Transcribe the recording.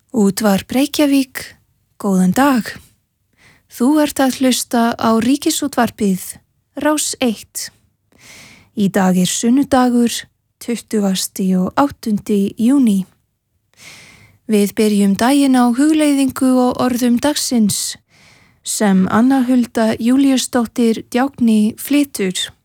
Útvarp Reykjavík, góðan dag. Þú ert að hlusta á Ríkisútvarpið, Rás 1. Í dag sunnudagur, 28. júní. Við byrjum daginn á hugleiðingu og orðum dagsins, sem Anna Hulda Júlíusdóttir Djákni flytur.